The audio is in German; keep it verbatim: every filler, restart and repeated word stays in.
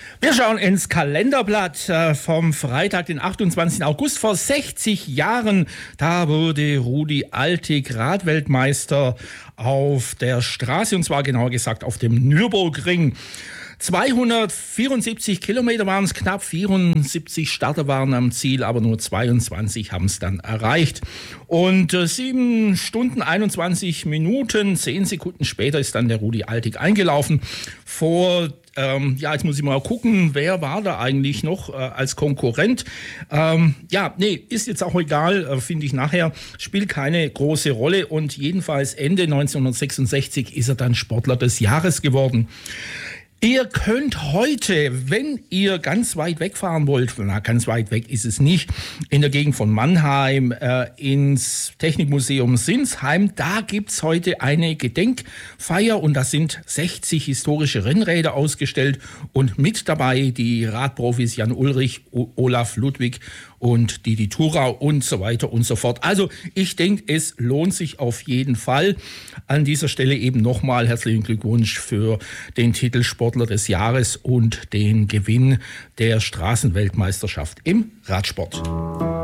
Wir schauen ins Kalenderblatt äh, vom Freitag, den achtundzwanzigsten August. Vor sechzig Jahren, da wurde Rudi Altig Radweltmeister auf der Straße, und zwar genauer gesagt auf dem Nürburgring. zweihundertvierundsiebzig Kilometer waren es, knapp vierundsiebzig Starter waren am Ziel, aber nur zweiundzwanzig haben es dann erreicht. Und äh, sieben Stunden, einundzwanzig Minuten, zehn Sekunden später ist dann der Rudi Altig eingelaufen. Vor, ähm, ja, jetzt muss ich mal gucken, wer war da eigentlich noch äh, als Konkurrent? Ähm, ja, nee, ist jetzt auch egal, äh, finde ich nachher, spielt keine große Rolle. Und jedenfalls Ende neunzehnhundertsechsundsechzig ist er dann Sportler des Jahres geworden. Ihr könnt heute, wenn ihr ganz weit wegfahren wollt, na, ganz weit weg ist es nicht, in der Gegend von Mannheim äh, ins Technikmuseum Sinsheim, da gibt's heute eine Gedenkfeier und da sind sechzig historische Rennräder ausgestellt und mit dabei die Radprofis Jan Ullrich, o- Olaf Ludwig und Didi Thurau und so weiter und so fort. Also ich denke, es lohnt sich auf jeden Fall. An dieser Stelle eben nochmal herzlichen Glückwunsch für den Titel Sportler des Jahres und den Gewinn der Straßenweltmeisterschaft im Radsport.